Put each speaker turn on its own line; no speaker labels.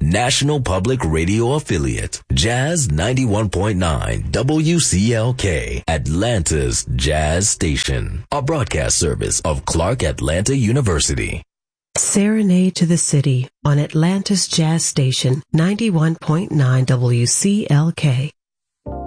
National Public Radio affiliate, Jazz 91.9 WCLK, Atlanta's Jazz Station, a broadcast service of Clark Atlanta University.
Serenade to the City on Atlanta's Jazz Station 91.9 WCLK.